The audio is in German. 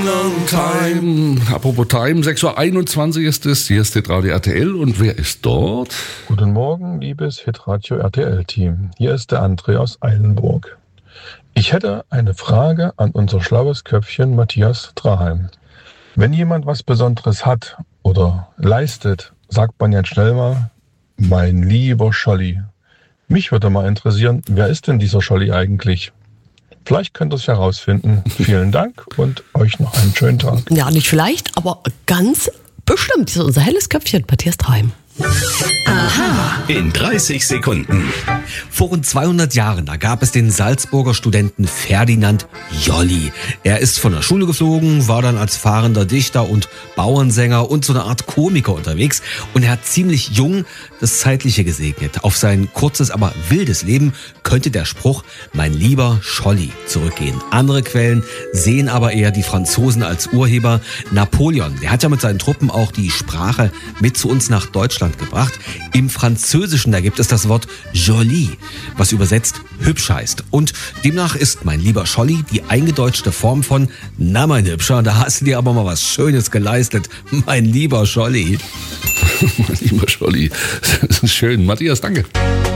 Time. Apropos Time, 6.21 Uhr ist es. Hier ist Hitradio RTL. Und wer ist dort? Guten Morgen, liebes Hitradio RTL-Team. Hier ist der André aus Eilenburg. Ich hätte eine Frage an unser schlaues Köpfchen Matthias Traheim. Wenn jemand was Besonderes hat oder leistet, sagt man ja schnell mal, mein lieber Scholli. Mich würde mal interessieren, wer ist denn dieser Scholli eigentlich? Vielleicht könnt ihr es herausfinden. Vielen Dank und euch noch einen schönen Tag. Ja, nicht vielleicht, aber ganz bestimmt. Das ist unser helles Köpfchen, Matthias Traheim. Aha. In 30 Sekunden. Vor rund 200 Jahren, da gab es den Salzburger Studenten Ferdinand Jolly. Er ist von der Schule geflogen, war dann als fahrender Dichter und Bauernsänger und so eine Art Komiker unterwegs. Und er hat ziemlich jung das Zeitliche gesegnet. Auf sein kurzes, aber wildes Leben könnte der Spruch, mein lieber Scholli, zurückgehen. Andere Quellen sehen aber eher die Franzosen als Urheber. Napoleon, der hat ja mit seinen Truppen auch die Sprache mit zu uns nach Deutschland gebracht. Im Französischen, da gibt es das Wort joli, was übersetzt hübsch heißt. Und demnach ist mein lieber Scholli die eingedeutschte Form von na mein Hübscher, da hast du dir aber mal was Schönes geleistet, mein lieber Scholli. Mein lieber Scholli, das ist schön. Matthias, danke.